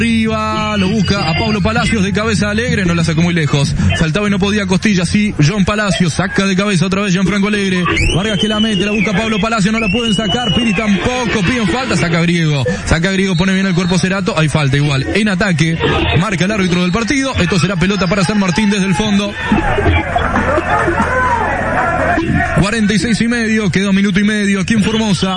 Arriba, lo busca a Pablo Palacios de cabeza Alegre, no la sacó muy lejos. Saltaba y no podía Costilla, sí, John Palacios, saca de cabeza otra vez Gianfranco Alegre. Vargas que la mete, la busca Pablo Palacios, no la pueden sacar, Piri tampoco, piden falta, saca Griego, pone bien el cuerpo Cerato, hay falta igual. En ataque, marca el árbitro del partido, esto será pelota para San Martín desde el fondo. 46:30, queda 1 minuto y medio aquí en Formosa.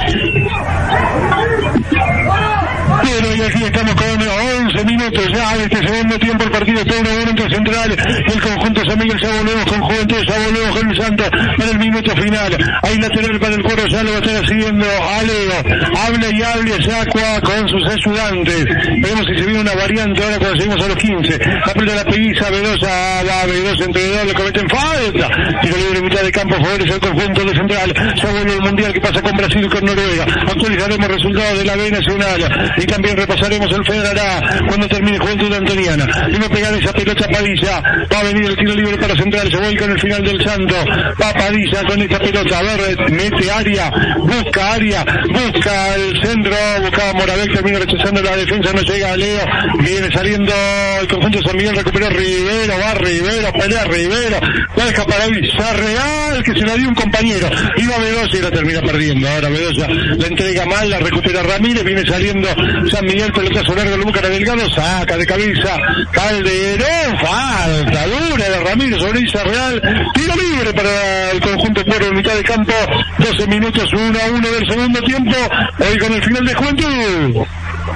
Bueno, y aquí estamos con 11 minutos ya de este segundo tiempo. El partido está 1-1 entre Central y el conjunto San Miguel. Ya volvemos con Juventud, ya volvemos con el Santos en el minuto final. Hay lateral para el cuero, ya lo va a estar siguiendo Aleo. Habla y habla Yacua con sus ayudantes. Veremos si se viene una variante ahora cuando seguimos a los 15. La pelota la Peguiza, Bedosa, va Bedosa entre dos, le cometen falta. Tiro libre en mitad de campo, favorece al conjunto de Central. Ya vuelve el Mundial que pasa con Brasil y con Noruega. Actualizaremos resultados de la B Nacional. Y también repasaremos el Federará cuando termine Juventud de Antoniana. Y va a pegar esa pelota Padilla. Va a venir el tiro libre para Central. Se vuelca en el final del Santo. Va Padilla con esta pelota. A ver, mete área. Busca el centro. Buscaba Moravec. Termina rechazando la defensa. No llega a Leo. Viene saliendo el conjunto de San Miguel. Recuperó Rivero. Va Rivero. Pelea Rivero. La deja para Villarreal, que se la dio un compañero. Iba Bedosa y la termina perdiendo. Ahora Bedosa la entrega mal. La recupera Ramírez. Viene saliendo San Miguel, pelotazo largo, lo busca a Delgado, saca de cabeza Calderón, falta dura de Ramírez sobre Villarreal, tiro libre para el conjunto Cuero en mitad de campo, 12 minutos, 1-1 del segundo tiempo, hoy con el final de Juventud.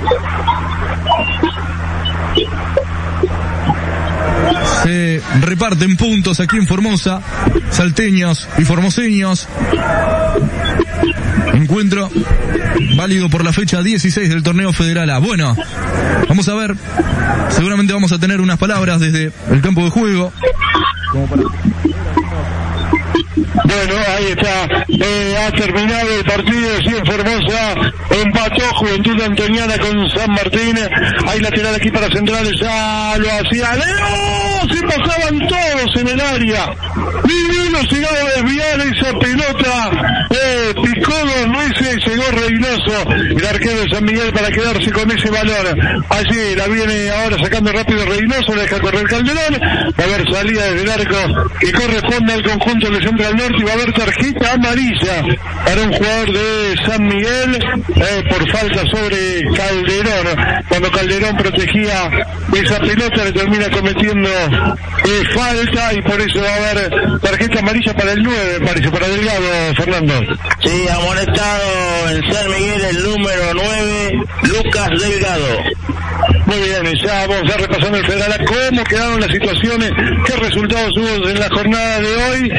Se reparten puntos aquí en Formosa, salteños y formoseños. Encuentro válido por la fecha 16 del torneo Federal A. Bueno, vamos a ver, seguramente vamos a tener unas palabras desde el campo de juego. Bueno, ahí está, ha terminado el partido, sí, en Formosa, empató Juventud Antoniana con San Martín, hay lateral aquí para Centrales, ya lo hacía Leo, se pasaban todos en el área, ni uno llegaba a desviar esa pelota, picó 2 veces, llegó Reynoso, el arquero de San Miguel para quedarse con ese balón, allí la viene ahora sacando rápido Reynoso, le deja correr Calderón, va a haber salida desde el arco que corresponde al conjunto de Central Norte y va a haber tarjeta amarilla para un jugador de San Miguel por falta sobre Calderón. Cuando Calderón protegía esa pelota le termina cometiendo falta y por eso va a haber tarjeta amarilla para el 9, parece, para Delgado, Fernando. Sí, amonestado en San Miguel el número 9, Lucas Delgado. Muy bien, ya vamos a repasar el Federal, cómo quedaron las situaciones, qué resultados hubo en la jornada de hoy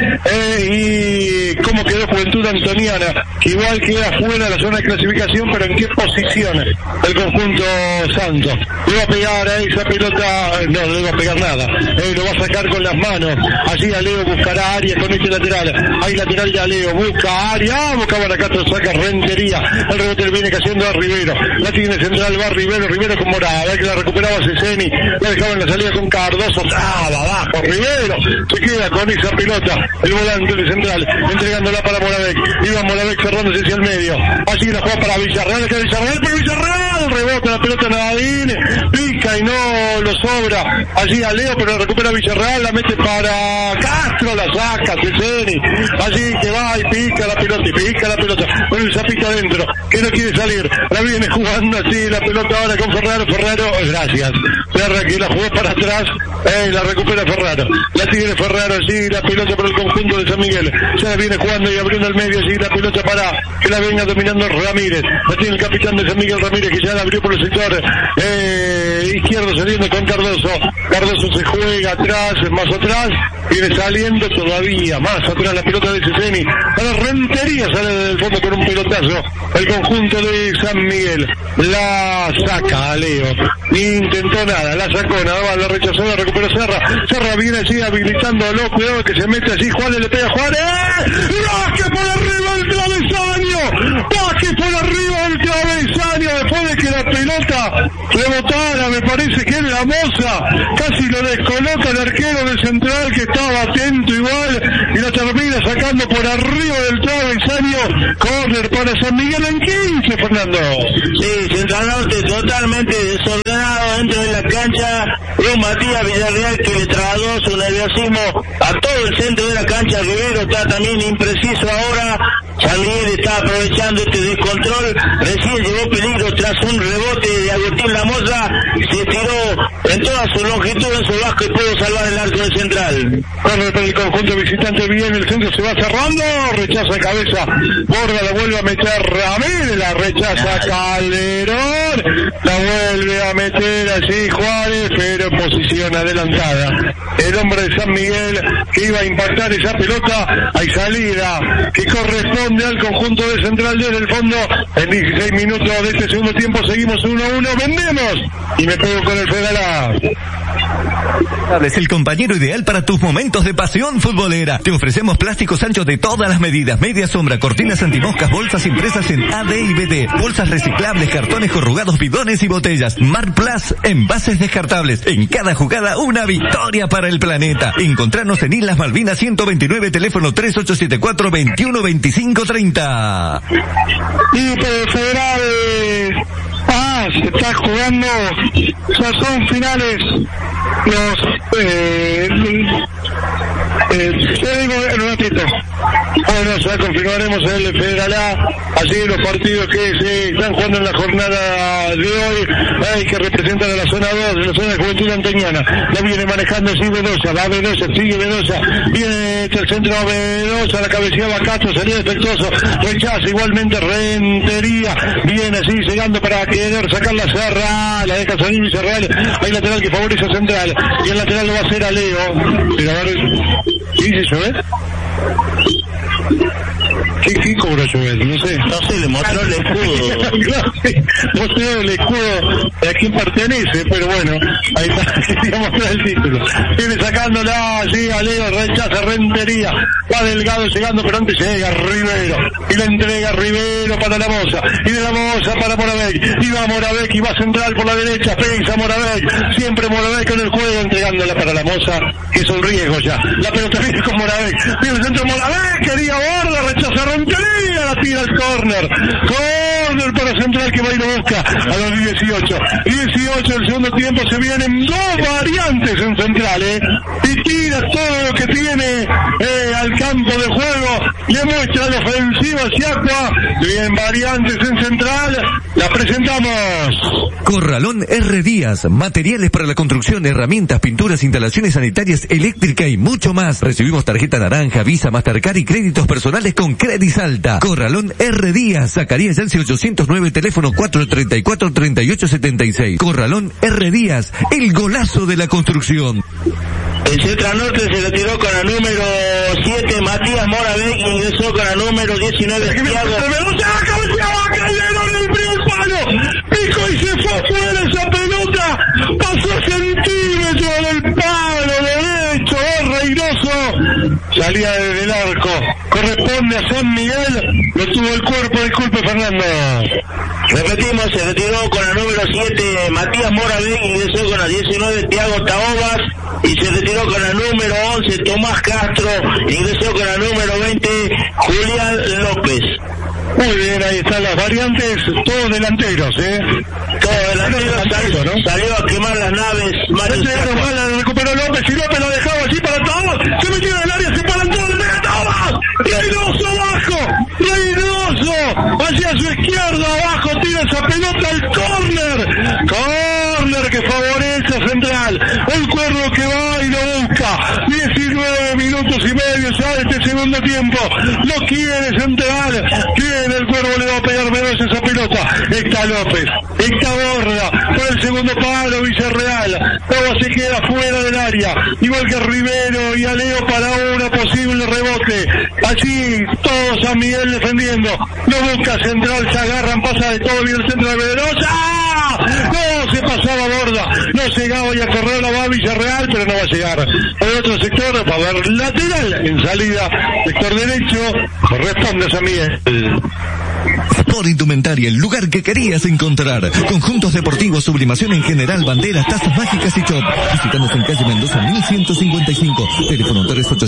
y cómo quedó Juventud Antoniana, que igual queda fuera de la zona de clasificación, pero en qué posición el conjunto Santos. Le va a pegar a esa pelota, no le va a pegar nada, lo va a sacar con las manos, allí Aleo buscará Arias con este lateral, hay lateral de Aleo, busca Arias, busca Baracato, saca Rentería, el rebote le viene cayendo a Rivero, la tiene Central, va Rivero con Morada, que la recuperaba Ceseni, la dejaba en la salida con Cardoso, abajo Rivero, se queda con esa pelota, el volante de Central, entregándola para Moravec, iba Moravec cerrándose hacia el medio, allí la juega para Villarreal, pero Villarreal, rebota la pelota Nadine, pica y no lo sobra, allí a Leo, pero la recupera Villarreal, la mete para Castro, la saca Ceseni, allí que va y pica la pelota, con el zapito adentro, que no quiere salir, la viene jugando así, la pelota ahora con Ferraro, gracias, Ferra que la jugó para atrás, la recupera Ferraro, la sigue Ferraro allí, la pelota para el conjunto de San Miguel, ya la viene jugando y abriendo el medio allí, la pelota para que la venga dominando Ramírez, la tiene el capitán de San Miguel Ramírez, que ya la abrió por el sector izquierdo saliendo con Cardoso se juega atrás, más atrás, viene saliendo todavía más atrás la pelota de Ceseni, para Rentería sale del fondo con un pelotazo, el conjunto de San Miguel, la saca a Leo, ni intentó nada, la sacó, nada más, la rechazó, la recuperó Serra viene allí habilitándolo, cuidado que se mete allí, Juárez le pega a Juárez, ¡baje por arriba el travesaño! ¡Baje por arriba el travesaño! Después de que la pelota pelota rebotara, me parece que es la Moza, casi lo descoloca el arquero de Central, que estaba atento igual, y lo termina sacando por arriba del travesaño. Córner para San Miguel en 15, Fernando. Sí, Central Norte totalmente desordenado dentro de la cancha. Un Matías Villarreal que le trasladó su nerviosismo a todo el centro de la cancha. Rivero está también impreciso ahora. San Miguel está aprovechando este descontrol. Recién llevó peligro tras un rebote de Agustín Lamoza. Se tiró en toda su longitud en su vasco y pudo salvar el arco de Central. Corre para el conjunto visitante, bien, el centro se va cerrando, rechaza cabeza, Borda la vuelve a meter Ramírez, la rechaza Calderón, la vuelve a meter allí Juárez, pero en posición adelantada. El hombre de San Miguel que iba a impactar esa pelota, hay salida que corresponde al conjunto de Central desde el fondo. En 16 minutos de este segundo tiempo seguimos 1-1, vendemos y me pego con el Federal. Es el compañero ideal para tus momentos de pasión futbolera. Te ofrecemos plásticos anchos de todas las medidas, media sombra, cortinas antimoscas, bolsas impresas en AD y BD, bolsas reciclables, cartones corrugados, bidones y botellas. Mar Plus, envases descartables. En cada jugada una victoria para el planeta. Encontrarnos en Islas Malvinas 129, teléfono 3874-212530. Y por el Federal, se está jugando, ya son finales los te digo en un ratito. Bueno, ya confirmaremos el Federal A, así los partidos que se están jugando en la jornada de hoy, que representan a la zona 2, de la zona de Juventud Antoniana. La viene manejando así Bedoya, va Bedoya, sigue Bedoya, viene el centro Bedoya, la cabeceaba Castro, salió defectuoso, rechaza igualmente Rentería, viene así llegando para querer sacar la Serra, la deja salir Villarreal, hay lateral que favorece a Central, y el lateral lo va a hacer a Leo, pero a ver, ¿qué dice Jovet? ¿Qué cobró Jovet? No sé, le mostró el escudo. Mostró el escudo a quién pertenece, pero bueno, ahí está, quería mostrar el título. Viene sacándola, llega Leo, rechaza Rentería, va Delgado llegando, pero antes llega Rivero, y le entrega Rivero para la Moza, y de la Moza para Moravec, y va Moravec, y va Central por la derecha, pisa Moravec, siempre Moravec con el juego, entregándola para la Moza, que es un riesgo ya. La pelota viene con Moravec, viene el centro Moravec, quería Borda, rechaza Rentería, la tira al córner para Central que va y lo busca a los 18 del segundo tiempo. Se vienen dos variantes en Central, y tira todo lo que tiene al campo de juego, le muestra la ofensiva hacia Aqua. Bien, variantes en Central, la presentamos. Corralón R. Díaz, materiales para la construcción, herramientas, pinturas, instalaciones sanitarias, eléctrica y mucho más. Recibimos tarjeta naranja, Visa, Mastercard y créditos personales con Credisalta. Corralón R. Díaz, Zacarías Yance 809, teléfono 434-3876. Corralón R. Díaz, el golazo de la construcción. El Central Norte se retiró con la número 7, Matías Moravec, y ingresó con la número 19, Thiago. Pico y se fue fuera esa pelota, pasó centímetros del palo derecho, Reynoso, salía desde el arco, corresponde a San Miguel, lo tuvo el cuerpo, disculpe Fernando. Repetimos, se retiró con la número 7, Matías Moravec, ingresó con la 19, Thiago Taobas, y se retiró con la número 11, Tomás Castro, ingresó con la número 20, Julián López. Muy bien, ahí están las variantes, todos delanteros, Todos delanteros, salió a quemar las naves. La recuperó López, y López la dejaba así para todos, se metió en el área, se paran todos, le pega todos, Reynoso abajo, Reynoso, hacia su izquierda, abajo, tira esa pelota al córner que favorece a Central, el Cuervo que va y lo busca, 19 minutos y medio ya de este segundo tiempo, no quiere Central, el Cuervo le va a pegar Bedoya esa pelota, está López, está Borda, por el segundo palo Villarreal, todo se queda fuera del área, igual que Rivero y Aleo para una posible rebote, allí todo San Miguel defendiendo, no busca Central, se agarran, pasa de todo, bien el centro de Bedoya, no se pasaba Borda, no llegaba y a correr la va Villarreal, pero no va a llegar, por otro sector va a haber lateral en salida, sector derecho, corresponde a San Miguel. Sport Indumentaria, el lugar que querías encontrar. Conjuntos deportivos, sublimación en general, banderas, tazas mágicas y shop. Visítanos en calle Mendoza 1155. Teléfono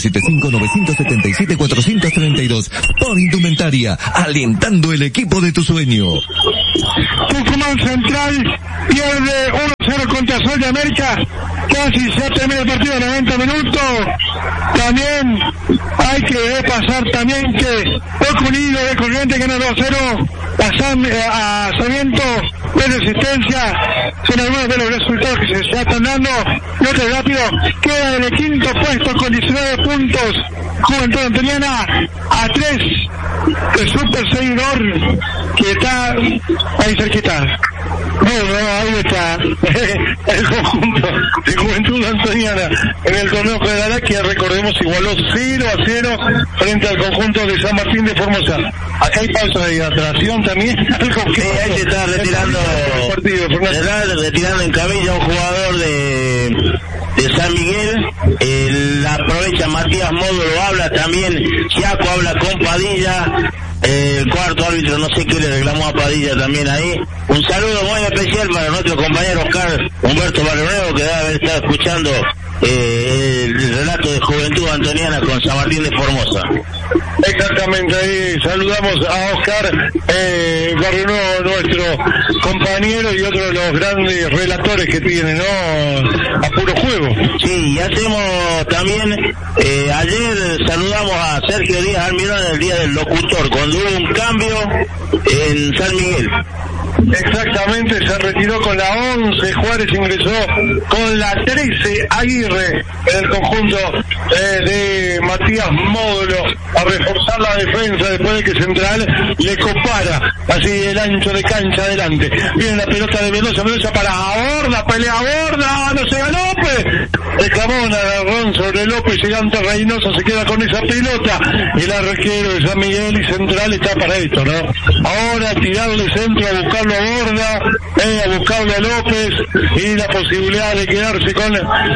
3875-977-432. Sport Indumentaria, alentando el equipo de tu sueño. Tucumán Central pierde 1-0 contra Sol de América. Casi se termina el partido de 90 minutos. También hay que repasar también que Boca Unido de Corrientes ganó 2-0 a Sarmiento de Resistencia. Son algunos de los resultados que se están dando. Y otro rápido, queda en el quinto puesto con 19 puntos. Juventud Antoniana a 3 de su perseguidor que está ahí cerquita. Bueno, ahí está el conjunto de Juventud Antoniana en el torneo federal, que recordemos igualó 0-0 frente al conjunto de San Martín de Formosa. Acá hay pausa de hidratación también, algo que ahí se está retirando en camilla un jugador de San Miguel. Aprovecha Matías Módulo, habla también Chiaco, habla con Padilla. El cuarto árbitro no sé qué le reclamó a Padilla también ahí. Un saludo muy especial para nuestro compañero Oscar Humberto Barrio, que debe haber estado escuchando el relato de Juventud Antoniana con San Martín de Formosa. Exactamente, ahí saludamos a Oscar Barrio Nuevo, nuestro compañero y otro de los grandes relatores que tiene, ¿no? A puro juego. Sí, y hacemos también, ayer saludamos a Sergio Díaz Almirón en el Día del Locutor, cuando hubo un cambio en San Miguel. Exactamente, se retiró con la 11, Juárez ingresó con la 13, Aguirre en el conjunto de Matías Módulo a reforzar la defensa después de que Central le copara así el ancho de cancha adelante. Viene la pelota de Mendoza para Borda, pelea Borda, no se ganó López, reclamó un agarrón sobre López, llegante Reynoso se queda con esa pelota, el arquero de San Miguel y Central está para esto, ¿no? Ahora tirarle centro a buscarlo a Borda, a buscarlo a López y la posibilidad de quedarse con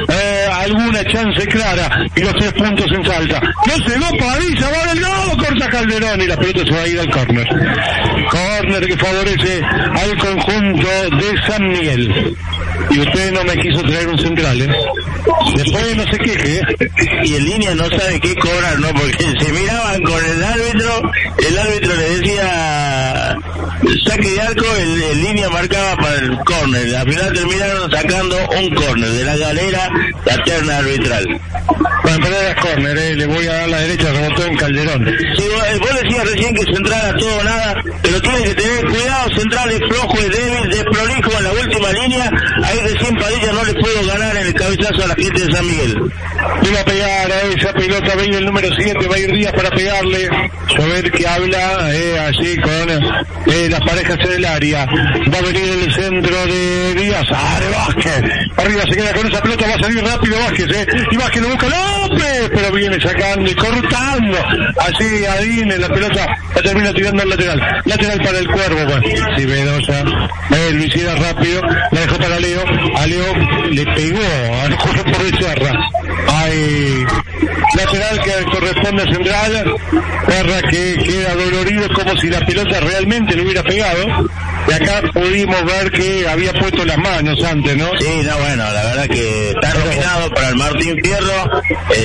alguna chance clara y los 3 puntos en Salta. No se va Padilla, va del lado, corta Calderón y la pelota se va a ir al córner. Córner que favorece al conjunto de San Miguel. Y usted no me quiso traer un central, Después no se queje, Y en línea no sabe qué cobrar, ¿no? Porque se miraban con el árbitro le decía saque de arco, el línea marcaba para el córner. Al final terminaron sacando un córner de la galera, la terna arbitral. Bueno, pero era córner, le voy a dar la derecha, rebotó en Calderón. Sí, vos decías recién que Central a todo nada, pero tiene que tener cuidado, Central es flojo, es débil, desprolijo en la última línea, ahí recién Padilla no le pudo ganar en el cabezazo a la gente de San Miguel. Iba a pegar a esa pelota, viene el número 7, va a ir Díaz para pegarle, a ver qué habla, allí con las parejas en el área, va a venir el centro de Díaz, de Vázquez, arriba se queda con esa pelota, va a salir rápido Vázquez, y Vázquez lo busca López, pero viene sacando y cortando, así Adine, la pelota la termina tirando al lateral para el Cuervo, bueno, si Mendoza, lo hiciera rápido, la dejó para Leo, a Leo le pegó al cuerpo por Becerra, hay lateral que corresponde a Central, Berra que queda dolorido como si la pelota realmente le hubiera pegado, y acá pudimos ver que había puesto las manos antes, ¿no? Sí, no, bueno, la verdad que está nominado para el Martín Fierro,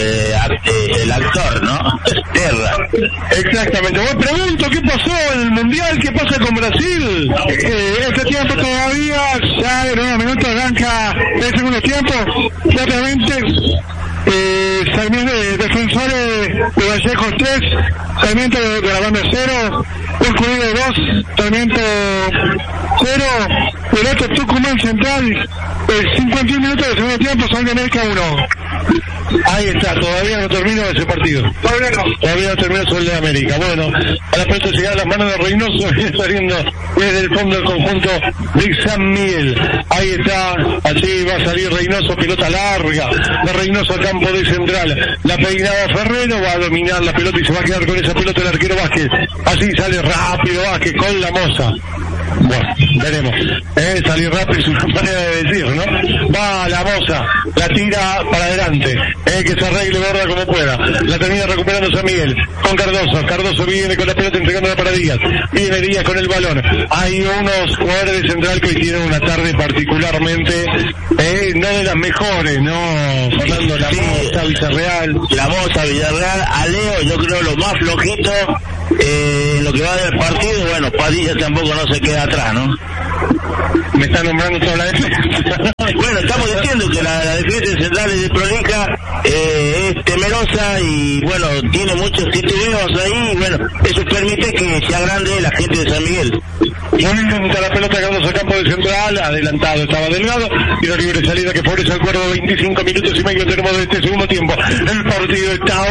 el actor, ¿no? Terra. Exactamente. Vos pregunto, ¿qué pasó en el Mundial? ¿Qué pasa con Brasil? Este tiempo todavía, ya de 9 minutos arranca el segundo tiempo, rápidamente. Sarmiento, defensores de Vallejo 3, Sarmiento de la banda 0, Urcudido 2, Sarmiento 0, Derecho Tucumán Central, 51 minutos de segundo tiempo, Sol de América 1. Ahí está, todavía no termina ese partido. Todavía no termina Sol de América. Bueno, a la pelota llega a las manos de Reynoso, viene saliendo desde el fondo del conjunto de San Miguel. Ahí está, así va a salir Reynoso, pelota larga de Reynoso al campo de Central. La peinada Ferrero, va a dominar la pelota y se va a quedar con esa pelota el arquero Vázquez. Así sale rápido Vázquez con la moza. Bueno, veremos. Salir rápido es una manera de decir, ¿no? Va a la Moza, la tira para adelante, que se arregle Borda como pueda, la termina recuperando San Miguel, con Cardoso viene con la pelota entregándola para Díaz, viene Díaz con el balón, hay unos jugadores de Central que hoy tienen una tarde particularmente, no de las mejores, ¿no? Fernando, la Moza, Villarreal, Aleo, yo creo lo más flojito, lo que va del partido, bueno, Padilla tampoco no se queda atrás, ¿no? Me está nombrando toda la defensa. Bueno, estamos diciendo que la defensa central de Prolija es temerosa y bueno, tiene muchos titubeos ahí y bueno, eso permite que se agrande la gente de San Miguel. Intenta la pelota Cardoso Campo de Central, adelantado estaba Delgado, y la libre salida que favorece al Cuervo, 25 minutos y medio tenemos de este segundo tiempo. El partido está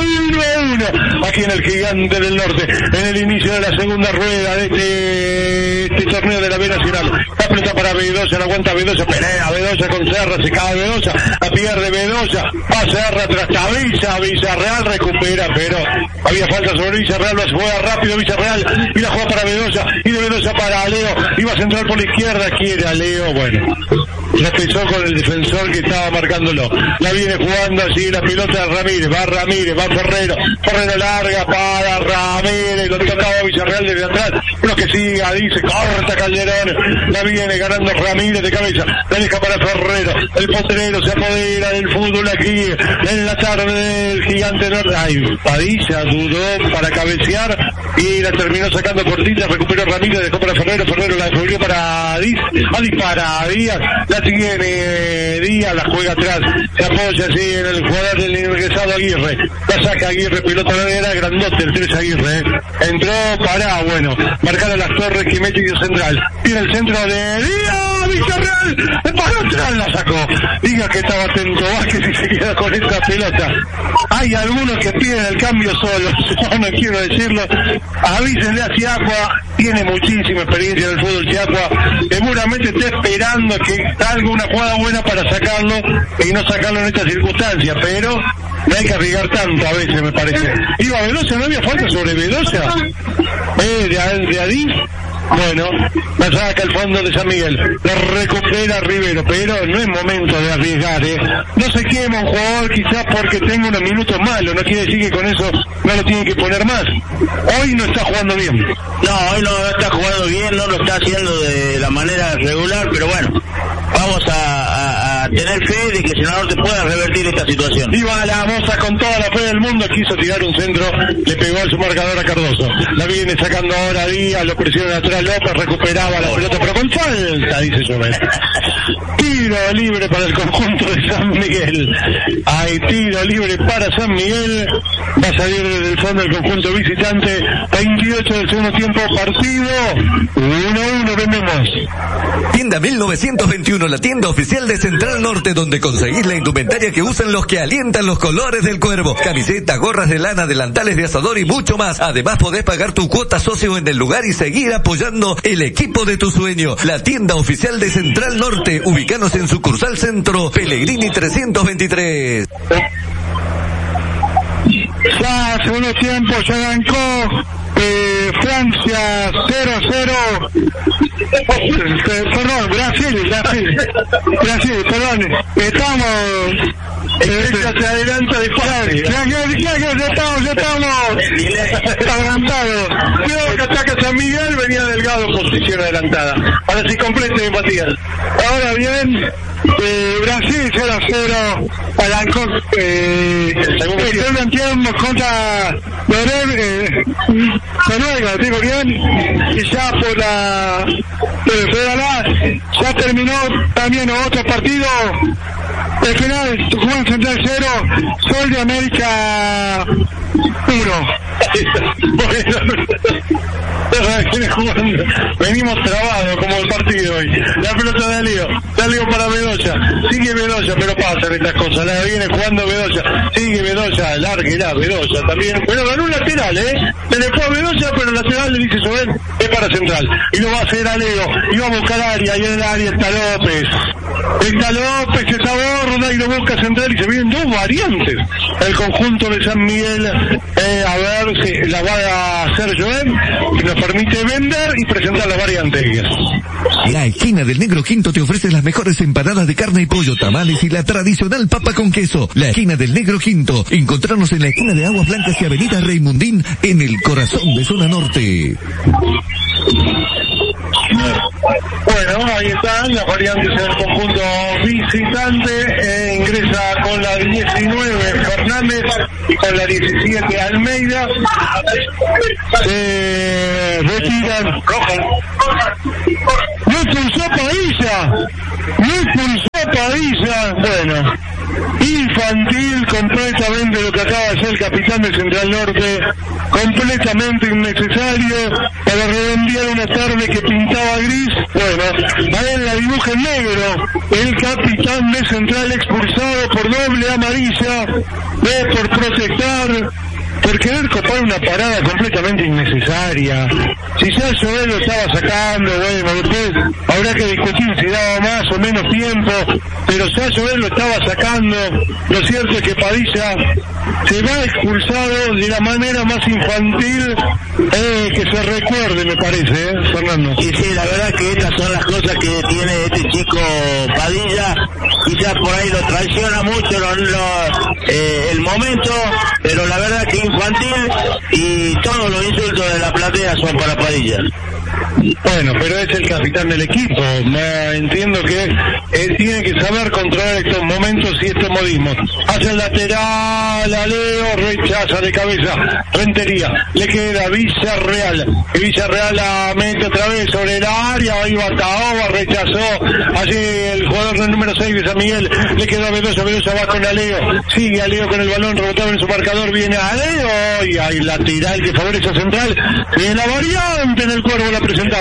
1-1 aquí en el Gigante del Norte, en el inicio de la segunda rueda de este torneo de la B Nacional. La pelota para Bedoya, la aguanta Bedoya, pelea Bedoya con Serra, se cae Bedoya, la pierde Bedoya, va Serra tras Tavilla, Villarreal recupera, pero había falta sobre Villarreal, lo juega rápido Villarreal y la juega para Bedoya, y de Bedoya para Aleo, iba a centrar por la izquierda, quiere Aleo, bueno, la pesó con el defensor que estaba marcándolo, la viene jugando allí la pelota de Ramírez, va Ferrero larga para Ramírez, lo tocaba Villarreal desde atrás, pero que siga, dice, corta Calderón, la viene ganando Ramírez de cabeza, la deja para Ferrero, el potrero se apodera del fútbol aquí, en la tarde del Gigante Norte, ay, Padilla dudó para cabecear, y la terminó sacando cortita, recuperó Ramírez, dejó para Ferrero la devolvió para para Díaz, la tiene Díaz, la juega atrás, se apoya así en el jugador del ingresado Aguirre, la saca Aguirre, pelota era grandote el 3 Aguirre, entró para, bueno, marcaron las torres Quimechi y Central, tiene el centro de Díaz, Villarreal, para atrás la sacó, diga que estaba atento Vázquez y se queda con esta pelota, hay algunos que piden el cambio solos, yo no quiero decirlo, avísenle a Chiacua, tiene muchísima experiencia en el fútbol Chiacua, seguramente está esperando que salga una jugada buena para sacarlo y no sacarlo en estas circunstancias, pero no hay que arriesgar tanto a veces, me parece. Iba Bedoya, no había falta sobre Bedoya, de Adí. Bueno, la saca al fondo de San Miguel, la recupera Rivero, pero no es momento de arriesgar, no se quema un jugador quizás porque tenga unos minutos malos, no quiere decir que con eso no lo tiene que poner más. Hoy no está jugando bien. No, hoy no está jugando bien, no lo está haciendo de la manera regular, pero bueno, vamos a tener fe de que Central Norte pueda revertir esta situación. Iba la Moza con toda la fe del mundo, quiso tirar un centro, le pegó a su marcador a Cardoso, la viene sacando ahora Díaz, lo presiona atrás López, recuperaba la pelota, pero con falta, dice Joven. Tiro libre para el conjunto de San Miguel. Hay tiro libre para San Miguel. Va a salir desde el fondo el conjunto visitante. 28 del segundo tiempo, partido 1-1, vendemos. Tienda 1921, la tienda oficial de Central Norte, donde conseguís la indumentaria que usan los que alientan los colores del Cuervo. Camisetas, gorras de lana, delantales de asador y mucho más. Además podés pagar tu cuota socio en el lugar y seguir apoyando el equipo de tu sueño. La tienda oficial de Central Norte, ubicanos en sucursal Centro, Pellegrini 323. Ya segundo tiempo, se arrancó Francia 0-0. Perdón, Brasil, perdón. Estamos... se adelanta de fácil. Ya estamos adelantados. Creo que ataca San Miguel, venía Delgado en posición adelantada. Ahora sí complete, Matías. Ahora bien, Brasil 0-0, arrancó el segundo tiempo contra Noruega, digo bien, y ya por la ya terminó también otro partido. El final, Tucumán Central 0, Sol de América 1. Venimos trabados como el partido hoy. La pelota de Aleo para Bedoya, sigue Bedoya, pero pasan estas cosas, la viene jugando Bedoya, sigue Bedoya, lárguela Bedoya también, pero ganó un lateral, se le fue a Bedoya, pero el lateral le dice Soben, es para Central, y lo va a hacer Aleo, y va a buscar área, y en el área está López, que está Borda y lo busca central y se vienen dos variantes. El conjunto de San Miguel, a ver si la va a hacer Joel, que nos permite vender y presentar las variantes. La esquina del Negro Quinto te ofrece las mejores empanadas de carne y pollo, tamales y la tradicional papa con queso. La esquina del Negro Quinto. Encontrarnos en la esquina de Aguas Blancas y Avenida Raymundín, en el corazón de Zona Norte. Bueno, ahí están las variantes del conjunto visitante. Ingresa con la 19 Fernández y con la 17 Almeida. Retiran. No expulsó Padilla. Bueno, infantil completamente lo que acaba de hacer el capitán de Central Norte, completamente innecesario para redondear una tarde que pintaba gris. Bueno, a él la dibuja en negro, el capitán de Central expulsado por doble amarilla, por protestar, por querer copar una parada completamente innecesaria. Si ya Joel lo estaba sacando, bueno, después habrá que discutir si daba más o menos tiempo, pero ya Joel lo estaba sacando. Lo cierto es que Padilla se va expulsado de la manera más infantil que se recuerde, me parece, Fernando. Y sí, la verdad que estas son las cosas que tiene este chico Padilla. Quizás por ahí lo traiciona mucho el momento, pero la verdad que infantil, y todos los insultos de la platea son para Padilla. Bueno, pero es el capitán del equipo. Entiendo que él tiene que saber controlar estos momentos y estos modismos. Hace el lateral, Aleo rechaza de cabeza, Rentería, le queda Villarreal, y Villarreal la mete otra vez sobre el área, ahí va Taoba, rechazó, allí el jugador del número 6 de San Miguel, le quedó a Velosa va con Aleo, sigue Aleo con el balón rebotado en su marcador, viene Aleo, y hay lateral que favorece a Central, viene la variante en el Cuervo, la presentamos.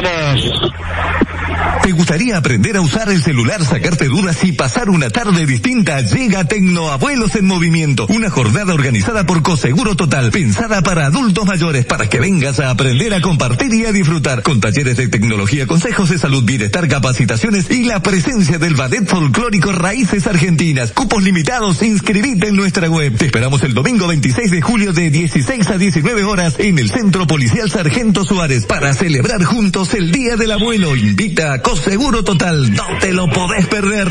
¿Te gustaría aprender a usar el celular, sacarte dudas y pasar una tarde distinta? Llega Tecnoabuelos en Movimiento, una jornada organizada por Coseguro Total, pensada para adultos mayores, para que vengas a aprender a compartir y a disfrutar, con talleres de tecnología, consejos de salud, bienestar, capacitaciones y la presencia del ballet folclórico Raíces Argentinas. Cupos limitados, inscribite en nuestra web. Te esperamos el domingo 26 de julio de 16 a 19 horas en el Centro Policial Sargento Suárez, para celebrar juntos el Día del Abuelo. Invita a Coseguro Total, no te lo podés perder.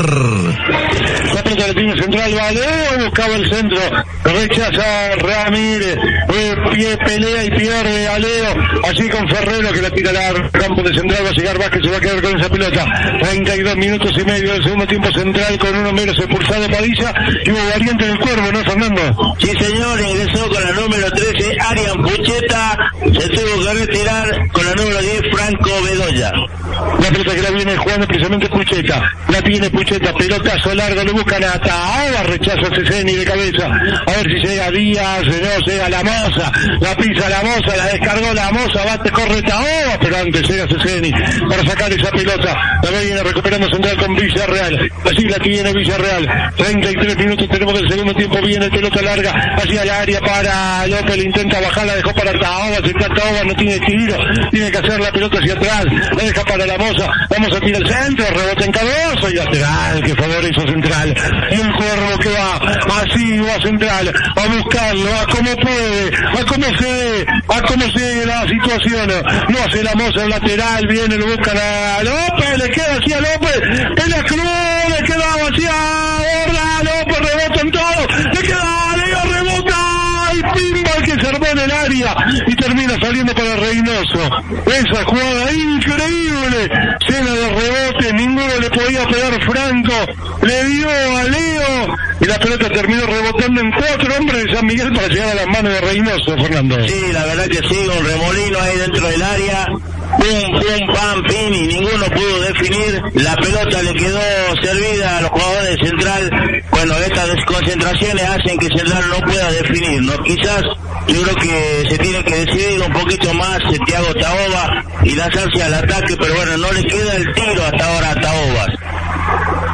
La pelota la tiene Central, Aleo buscaba el centro, rechaza Ramírez, pelea y pierde Aleo, así con Ferrero que la tira al campo de Central, va a llegar Vázquez, se va a quedar con esa pelota. 32 minutos y medio del segundo tiempo. Central con uno menos expulsado Padilla, y hubo variante en el Cuervo, ¿no, Fernando? Sí, señor, ingresó con la número 13 Arian Pucheta, se tuvo que retirar con la número 10 Franco Bedoya. La pelota que la viene jugando precisamente Pucheta, la tiene Pucheta, pelotazo largo, lo buscan a Taoba, rechaza Ceseni de cabeza, a ver si llega Díaz, no llega la Moza, la pisa la Moza, la descargó la Moza, bate, corre Taoba, pero antes llega Ceseni para sacar esa pelota, la viene recuperando Central con Villarreal, así la tiene Villarreal. 33 minutos tenemos del segundo tiempo, viene pelota larga hacia el área para López, le intenta bajar, la dejó para Taoba, Taoba no tiene tiro, tiene que hacer la pelota hacia atrás, la deja para la Moza, vamos a tirar el centro, rebote en Cardoso y lateral que favorece a Central, y el Cuervo que va así, va Central a buscarlo, a como puede, a como se la situación, no hace la Moza el lateral, viene, lo buscan a López, le queda hacia López, en la cruz, le queda hacia Borda, López rebota en todo, le queda Leo, rebota y pinball que se armó en el área y termina saliendo para Reynoso. Esa jugada increíble, llena de rebotes, ninguno le podía pegar Franco, le dio a Leo y la pelota terminó rebotando en 4 hombres de San Miguel para llegar a las manos de Reynoso, Fernando. Sí, la verdad que sí, un remolino ahí dentro del área, pum, pam, pin, y ninguno pudo definir. La pelota le quedó servida a los jugadores de Central. Bueno, estas desconcentraciones hacen que Central no pueda definir, ¿no? Quizás yo creo que se tiene que decidir un poquito más Thiago Taoba y lanzarse al ataque, pero bueno, no le queda el tiro hasta ahora a Taoba.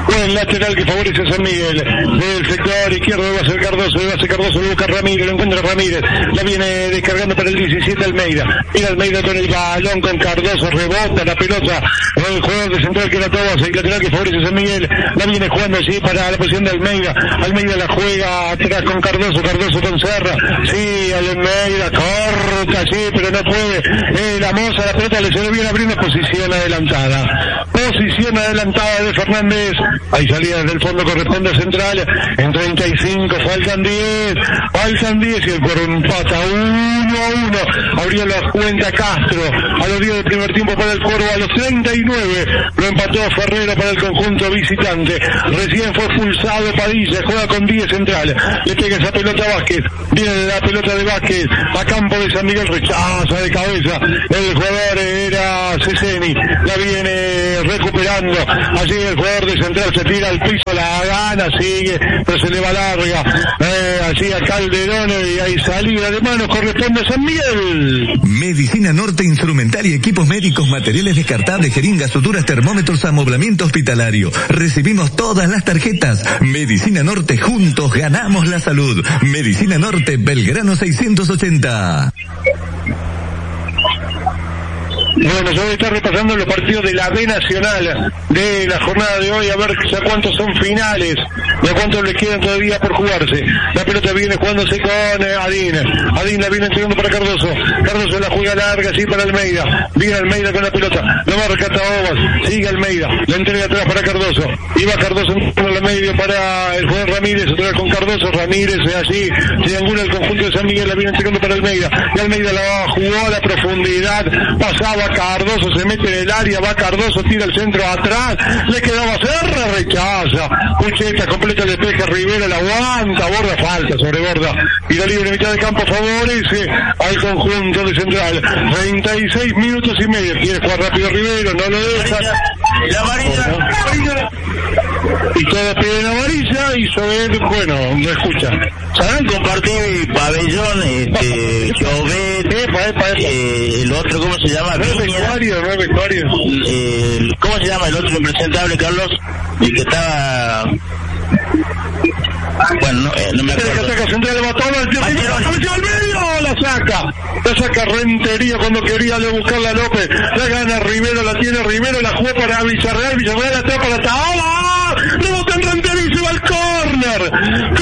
Buen lateral que favorece a San Miguel. Del sector izquierdo va a ser Cardoso. Va a ser Cardoso, lo busca Ramírez. Lo encuentra Ramírez. La viene descargando para el 17 Almeida. Mira Almeida con el balón con Cardoso. Rebota la pelota. El jugador de central que era Tobas. El lateral que favorece a San Miguel. La viene jugando así para la posición de Almeida. Almeida la juega atrás con Cardoso. Cardoso con Serra. Sí, Almeida corta, sí, pero no puede. La moza, la pelota le se viene abriendo posición adelantada. Posición adelantada de Fernández. Hay salida desde el fondo, corresponde a Central. En 35, faltan 10. Faltan 10 y el cuero empata 1-1. Abrió la cuenta Castro. A los 10 del primer tiempo para el Cuervo. A los 39 lo empató Ferrero para el conjunto visitante. Recién fue expulsado Padilla. Juega con 10 Central. Le pega esa pelota a Vázquez. Viene la pelota de Vázquez a campo de San Miguel. Rechaza de cabeza. El jugador era Ceseni. La viene recuperando. Allí el jugador de Central se tira al piso. La gana, sigue, pero se le va larga. Allí a Calderón y hay salida de mano. Corresponde a San Miguel. Medicina Norte Instrumental y equipos médicos, materiales descartables, jeringas, suturas, termómetros, amoblamiento hospitalario. Recibimos todas las tarjetas. Medicina Norte, juntos ganamos la salud. Medicina Norte, Belgrano 680. Bueno, yo voy a estar repasando los partidos de la B Nacional de la jornada de hoy, a ver ya cuántos son finales, ya cuántos les quedan todavía por jugarse. La pelota viene jugándose con Adín. Adín la viene entregando para Cardoso. Cardoso la juega larga, así para Almeida. Viene Almeida con la pelota. Lo marca Taobas. Sigue Almeida. La entrega atrás para Cardoso. Iba Cardoso en el medio para el jugador Ramírez. Otra vez con Cardoso. Ramírez allí. Triangula el conjunto de San Miguel. La viene entregando para Almeida. Y Almeida la jugó a la profundidad. Pasaba Cardoso, se mete en el área, va Cardoso, tira el centro atrás, le quedaba Serra, rechaza, Pucheta completa el despeje, Rivera la aguanta, borda falta, sobreborda, y la libre mitad de campo favorece al conjunto de Central. 36 minutos y medio, quiere jugar rápido Rivero, no lo deja. La amarilla. Y todos piden amarilla y sobre, bueno, no escucha. ¿Saben compartir pabellón, Jovet, el otro, ¿cómo se llama? No es vestuario. ¿Cómo se llama el otro impresentable, Carlos? El que estaba... Bueno, no me acuerdo. Que ataca Central, le va todo el tiempo, al medio, la saca Rentería cuando quería buscarla a López, la gana Rivero, la tiene Rivero, la jugó para Villarreal la trae para Taoba, rebota en Rentería y se va al córner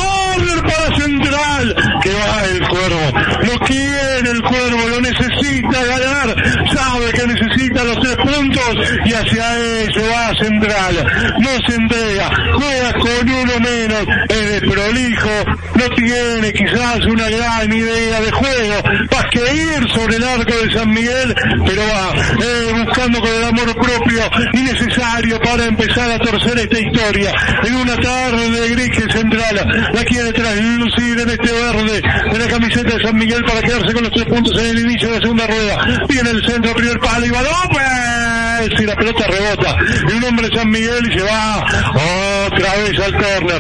para Central, que va el Cuervo, lo quiere el Cuervo, lo necesita ganar, sabe que necesita los 3 puntos y hacia eso va Central, no se entrega, juega con uno menos, es desprolijo, no tiene quizás una gran idea de juego, más que ir sobre el arco de San Miguel, pero va buscando con el amor propio y necesario para empezar a torcer esta historia. En una tarde de gris que Central la quiere traslucir en este verde de la camiseta de San Miguel para quedarse con los 3 puntos en el inicio de la segunda rueda. Viene el centro, primer palo y va López, y la pelota rebota. Y un hombre de San Miguel y se va otra vez al córner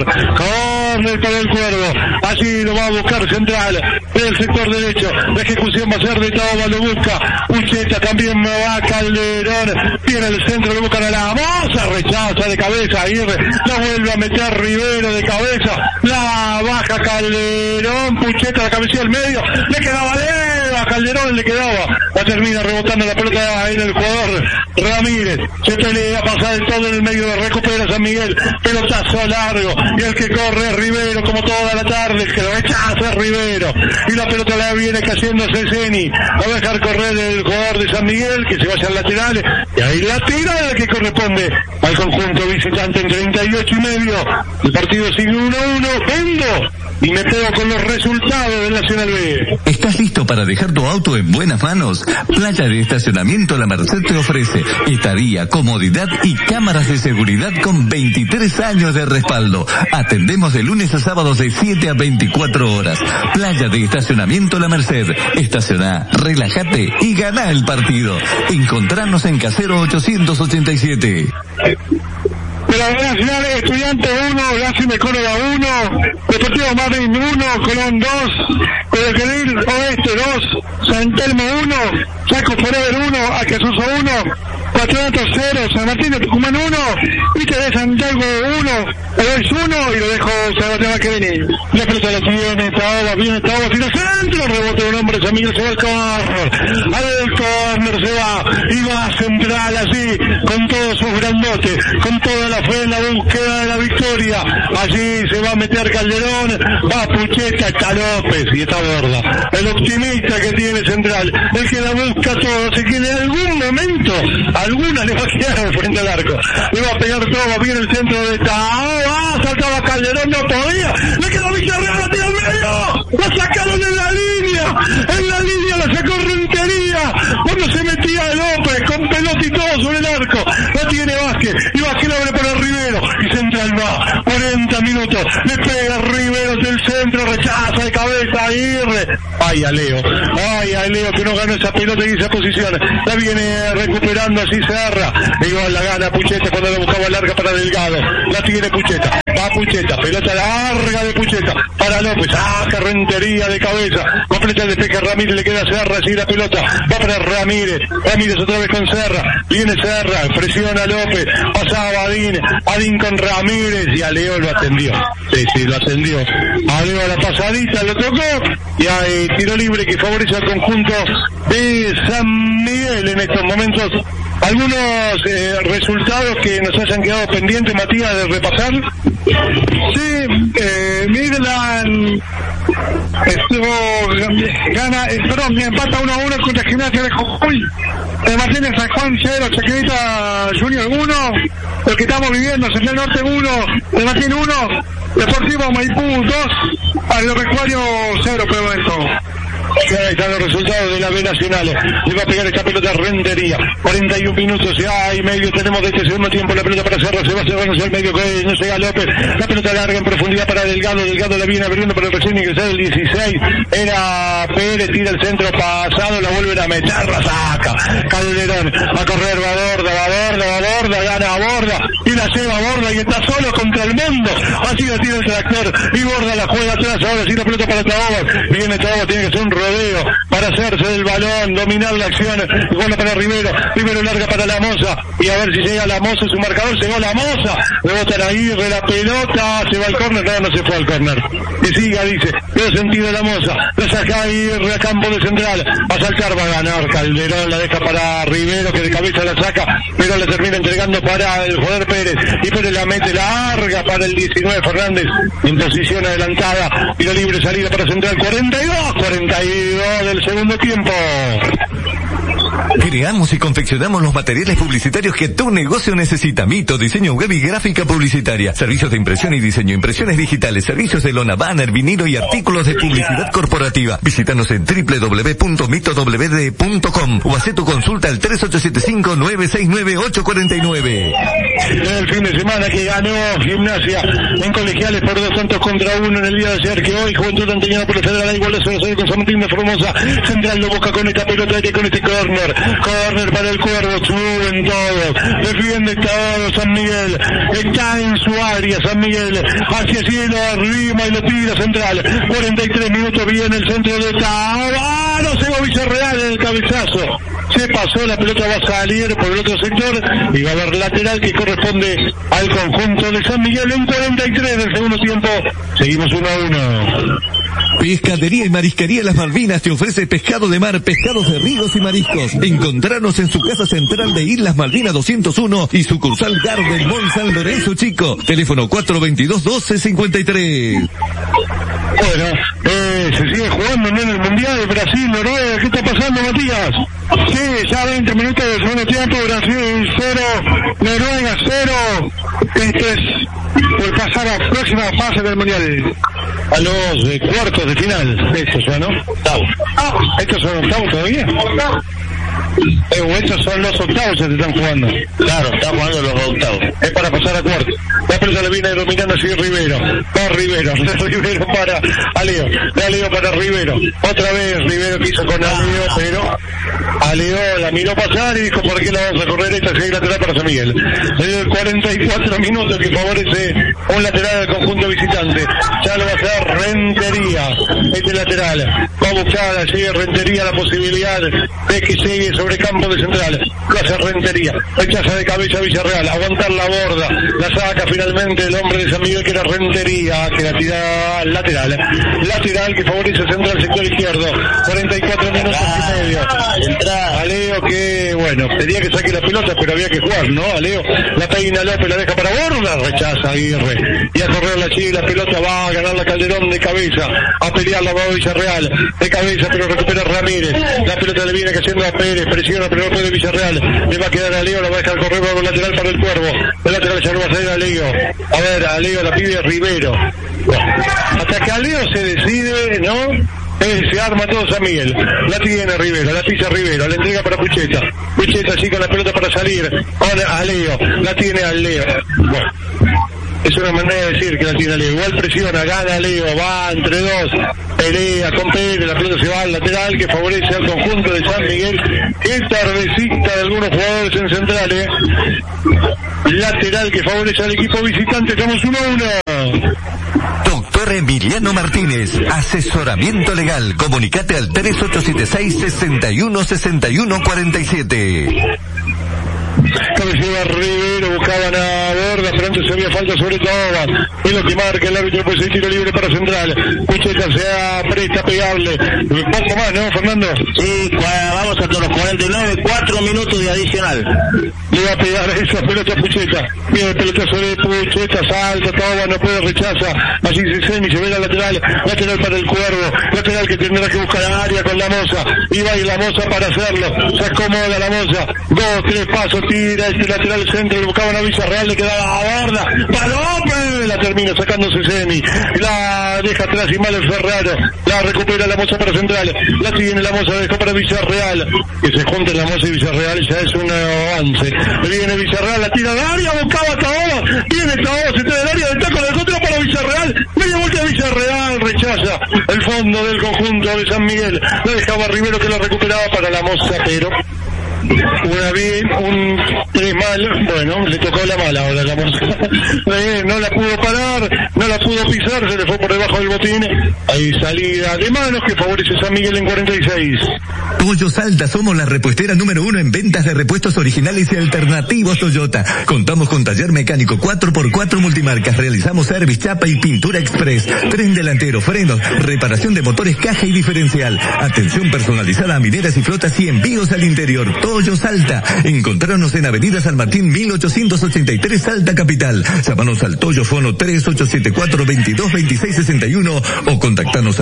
para el Cuervo. Así lo va a buscar Central del sector derecho. La ejecución va a ser de Taoba, lo busca Pucheta, también me va Calderón, viene el centro, lo buscan a la moza, rechaza de cabeza Aguirre, la vuelve a meter Rivero de cabeza, la baja Calderón, Pucheta la cabecilla al medio, le quedaba a Calderón, le quedaba, la termina rebotando la pelota en el jugador Ramírez, se pelea, pasa de todo en el medio, recupera San Miguel, pelotazo largo, y el que corre es Rivero, como toda la tarde, el que lo rechaza es Rivero, y la pelota la viene cayendo Ceseni, va a dejar correr el jugador de San Miguel, que se vaya al lateral, y ahí lateral que corresponde al conjunto visitante en 38 y medio, el partido sigue 1-1, vendo, y me pego con los resultados del Nacional B. ¿Estás listo para dejar tu auto en buenas manos? Playa de Estacionamiento La Merced te ofrece estadía, comodidad y cámaras de seguridad con 23 años de respaldo. Atendemos de lunes a sábados de 7 a 24 horas. Playa de Estacionamiento La Merced. Estaciona, relájate y gana el partido. Encontrarnos en Casero 887. De la Nacional, Estudiantes 1, Racing Córdoba 1, Deportivo Madrid 1, Colón 2, Guadalquivir Oeste 2, San Telmo 1, Chaco Forever 1, Acasuso 1, Patronato 0, San Martín de Tucumán 1, Villa de Santiago 1, Elois 1 y lo dejo Sebastián Baquerini. La pelota la tiene Taoba, tira centro, rebote de un hombre, San Miguel se va al córner se va y va central así, con todos sus grandotes, con toda la fe en la búsqueda de la victoria. Allí se va a meter Calderón, va Pucheta, está López y está Borda. El optimista que tiene central, el que la busca todo, así que en algún momento, alguna le va a quedar frente al arco. Le va a pegar todo, va bien el centro de Taoba, saltaba Calderón, no podía, le quedó Villarreal, la tira al medio, la sacaron en la línea la sacó Rentería, cuando se metía López, con pelota y todo sobre el arco, la tiene Vázquez, y Vázquez la abre para Rivero, y central va, 40 minutos, le pega Rivero del centro, rechaza de cabeza, Aguirre, ay a Leo que no ganó esa pelota y esa posición, la viene recuperando así Serra, igual la gana Pucheta cuando la buscaba larga para Delgado, la tiene Pucheta, va Pucheta, pelota larga de Pucheta, para López, saca Rentería de cabeza, completa el despeje Ramírez, le queda Serra, así la pelota, va para Ramírez otra vez con Serra, viene Serra, presiona a López, pasaba Adín con Ramírez y a Leo lo atendió, sí, lo atendió, a Leo a la pasadita, lo tocó y hay tiro libre que favorece al conjunto de San Miguel en estos momentos. ¿Algunos resultados que nos hayan quedado pendientes, Matías, de repasar? Sí, Midland empata 1-1 contra Gimnasia de Jujuy. Martínez San Juan 0, Chacarita Junior 1. Lo que estamos viviendo, Central Norte 1, de Martín 1, Deportivo Maipú 2, Agropecuario 0, pero esto. Ahí están los resultados de la B Nacional. Le va a pegar esta pelota Rentería. 41 minutos ya y medio tenemos de este segundo tiempo. La pelota para Serra, se va cerrando hacia el medio, no llega López. La pelota larga en profundidad para Delgado la viene abriendo para el recién ingresado el 16. Era Pérez, tira el centro pasado, la vuelven a meter, la saca. Calderón va a correr, va Borda, gana a Borda y la lleva Borda y está solo contra el mundo. Así la tira el tractor y Borda la juega atrás. Ahora sí la pelota para Taoba. Viene Taoba, tiene que ser un rodeo para hacerse del balón, dominar la acción, bola para Rivero larga para la Moza, y a ver si llega la Moza, su marcador, llegó la Moza, rebota Aguirre, la pelota, se va al córner, no se fue al córner, que siga, dice, veo sentido la Moza, la saca Aguirre a campo de central, va a saltar, va a ganar Calderón, la deja para Rivero, que de cabeza la saca, pero la termina entregando para el jugador Pérez, y Pérez la mete larga para el 19 Fernández, en posición adelantada, tiro libre, salida para central, 42 del segundo tiempo. Creamos y confeccionamos los materiales publicitarios que tu negocio necesita. Mito, diseño web y gráfica publicitaria. Servicios de impresión y diseño, impresiones digitales, servicios de lona, banner, vinilo y artículos de publicidad corporativa. Visítanos en www.mitowd.com o haz tu consulta al 3875-969-849. El fin de semana que ganó Gimnasia en Colegiales por 2-1 en el día de ayer, que hoy Juventud Anteñada por el Federal igual a 0-0 con San Martín de Formosa. Central lo busca con esta pelota y con este córner para el Cuervo, suben todos, defiende todo San Miguel, está en su área San Miguel, hacia cielo arriba y lo tira central, 43 minutos, viene el centro de Taoba, no se va Villarreal en el cabezazo, se pasó, la pelota va a salir por el otro sector y va a haber lateral que corresponde al conjunto de San Miguel en 43 del segundo tiempo. Seguimos 1-1. Pescadería y Marisquería Las Malvinas te ofrece pescado de mar, pescados de ríos y mariscos. Encontranos en su casa central de Islas Malvinas 201 y sucursal Garden Mall San Lorenzo Chico. Teléfono 422-1253. Bueno, se sigue jugando en el Mundial de Brasil, Noruega. ¿Qué está pasando, Matías? Sí, ya 20 minutos del segundo tiempo, Brasil 0, Noruega 0. Esto es por pasar a la próxima fase del Mundial. A los cuartos de final, estos ya, ¿no? Octavos. ¿Estos son octavos todavía? Estos son los octavos que se están jugando. Claro, están jugando los octavos. Es para pasar a cuartos. La pelota le viene dominando así Rivero. Va Rivero para Aleo. De Aleo para Rivero. Otra vez Rivero quiso con Aleo, pero Aleo la miró pasar y dijo, ¿por qué la vamos a correr? Esta es lateral para San Miguel. 44 minutos que favorece un lateral del conjunto visitante. Ya lo va a hacer Rentería. Este lateral va a buscar allí Rentería la posibilidad de que llegue sobre sobre campo de Central, lo hace Rentería, rechaza de cabeza Villarreal, aguantar la borda, la saca finalmente el hombre de San Miguel que era Rentería, que la tira lateral que favorece Central sector izquierdo, 44 minutos y medio. A Leo que, bueno, tenía que saque la pelota, pero había que jugar, ¿no? A Leo, la peina López, la deja para borda, rechaza Aguirre, y a correr la pelota va a ganar la Calderón de cabeza, a pelear la va Villarreal, de cabeza, pero recupera Ramírez, la pelota le viene cayendo a Pérez, presiona, pero no puede Villarreal, le va a quedar a Leo, la va a dejar correr por el lateral para el Cuervo, el lateral ya no va a salir a Leo, a ver, a Leo la pide Rivero, bueno, hasta que a Leo se decide, ¿no? Se arma todo San Miguel, la tiene Rivero, la pisa Rivero, la entrega para Pucheta así con la pelota para salir, ahora a Leo, la tiene al Leo, bueno, es una manera de decir que la tiene a Leo, igual presiona, gana Leo, va entre dos, pelea con Pérez, la pelota se va al lateral que favorece al conjunto de San Miguel, qué tardecita de algunos jugadores en Central, lateral que favorece al equipo visitante, estamos 1-1. Doctor Emiliano Martínez, asesoramiento legal. Comunicate al 3876-616147. Cabecera Rivero, buscaban a Borda, pero antes había falta sobre Tobas. Es lo que marca el árbitro, pues el tiro libre para Central. Pucheta se apresta a pegarle. Un poco más, ¿no, Fernando? Sí, vamos hasta los 49, 4 minutos de adicional. Le va a pegar esa pelota a Pucheta. Viene el pelotazo de Pucheta, salta, Tobas, no puede, rechaza. Allí Ceseni se ve la lateral para el Cuervo. Lateral que tendrá que buscar a área con la Moza. Y va a ir la Moza para hacerlo. Se acomoda la Moza. 2, 3 pasos, tira este lateral centro, le buscaban a Villarreal, le quedaba a Borda, para López, la termina sacando Ceseni, la deja atrás y mal el Ferraro, la recupera la Moza para Central, la tiene la Moza, dejó para Villarreal, que se junten la Moza y Villarreal, ya es un avance, viene Villarreal, la tira al área, buscaba a Taoba, viene Taoba, se trae del área, de taco de contra para Villarreal, media vuelta de Villarreal, rechaza el fondo del conjunto de San Miguel, la dejaba Rivero que la recuperaba para la Moza, pero una vez, un 3 mal, bueno, le tocó la mala ahora la Moza. No la pudo parar, no la pudo pisar, se le fue por debajo del botín. Hay salida de manos que favorece a San Miguel en 46. Pollo Salta, somos la repuestera número 1 en ventas de repuestos originales y alternativos Toyota. Contamos con taller mecánico 4x4 multimarcas, realizamos service, chapa y pintura express, tren delantero, frenos, reparación de motores, caja y diferencial, atención personalizada a mineras y flotas y envíos al interior. Pollo Salta, encontrarnos en Avenida San Martín 1883 Salta Capital. Llámanos al Toyo Fono 3874-222661 o contactanos a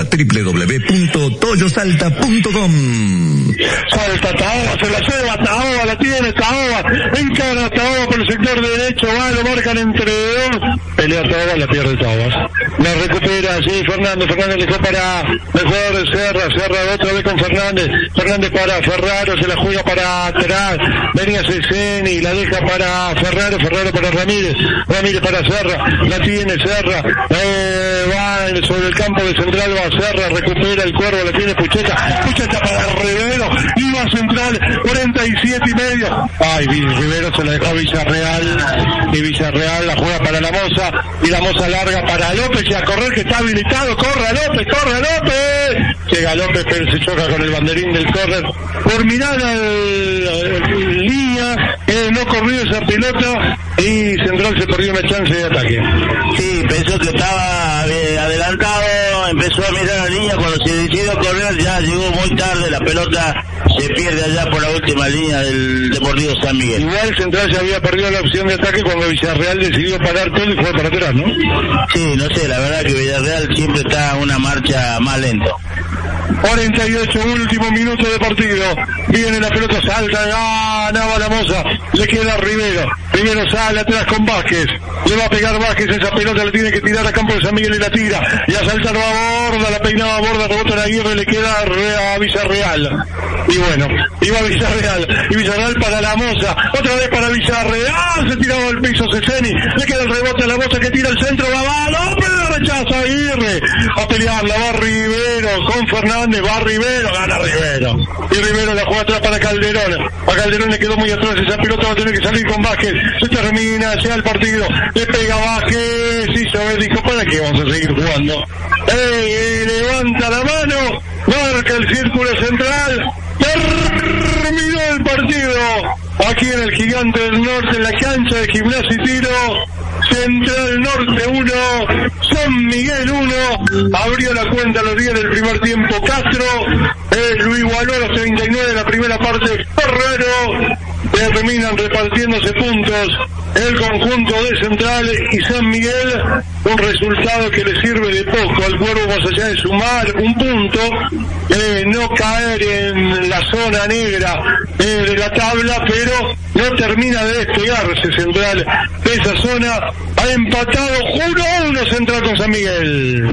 www.toyosalta.com. Salta Taoba, se la lleva Taoba, la tiene Taoba, encara Taoba por el sector derecho, va, lo marcan entre dos, pelea Taoba, la pierde Taoba, la recupera, sí, Fernández dejó para mejor Serra otra vez con Fernández para Ferraro, se la juega para atrás, venía Ceseni, la deja para Ferraro para Ramírez para Serra, la tiene Serra, va sobre el campo de Central, va Serra, recupera el Cuervo, la tiene Pucheta para Rivero, y va Central, 47,5, ay, Rivero se la dejó a Villarreal, y Villarreal la juega para la Moza, y la Moza larga para López, y a correr que está habilitado, corre a López, llega López, pero se choca con el banderín del córner, por mirar línea, no corrió esa pelota y Central se perdió una chance de ataque. Sí, pensó que estaba adelantado, empezó a mirar la línea, cuando se decidió correr ya llegó muy tarde, la pelota se pierde allá por la última línea del Deportivo San Miguel. Igual Central ya había perdido la opción de ataque cuando Villarreal decidió parar todo y fue para atrás, ¿no? Sí, no sé, la verdad que Villarreal siempre está a una marcha más lento. 48, último minuto de partido. Viene la pelota, salta, ganaba la Moza. Le queda Rivero sale atrás con Vázquez. Le va a pegar Vázquez, esa pelota la tiene que tirar a campo de San Miguel y la tira. Y a saltar va Borda, la peinaba Borda, rebota la Aguirre, le queda a Villarreal. Y bueno, iba Villarreal. Y Villarreal para la Moza. Otra vez para Villarreal. Se tiraba al piso Ceseni. Le queda el rebote a la Moza que tira al centro. Va López, rechaza Aguirre. A pelearla, va Rivero con Fernández. Va Rivero, gana Rivero. Y Rivero la juega atrás para Calderón. A Calderón le quedó muy atrás. Esa pelota va a tener que salir con Vázquez. Se termina ya el partido. Le pega Vázquez. Y Joel dijo, ¿para qué vamos a seguir jugando? Levanta la mano. Marca el círculo central. Terminó el partido aquí en el Gigante del Norte, en la cancha de Gimnasia y Tiro. Central Norte 1, San Miguel 1. Abrió la cuenta a los 10 del primer tiempo Castro, lo igualó a los 39 de la primera parte Ferrero. Terminan repartiéndose puntos el conjunto de Central y San Miguel, un resultado que le sirve de poco al Cuervo más allá de sumar un punto, no caer en la zona negra de la tabla, pero no termina de despegarse Central de esa zona. Ha empatado 1-1 Central con San Miguel.